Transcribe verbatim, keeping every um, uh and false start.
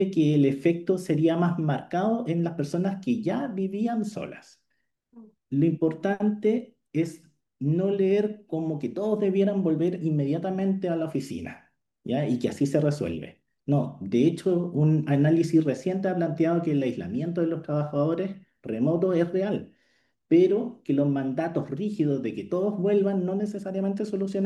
que el efecto sería más marcado en las personas que ya vivían solas. Lo importante es no leer como que todos debieran volver inmediatamente a la oficina, ¿ya? Y que así se resuelve. No, de hecho, un análisis reciente ha planteado que el aislamiento de los trabajadores remotos es real, pero que los mandatos rígidos de que todos vuelvan no necesariamente solucionan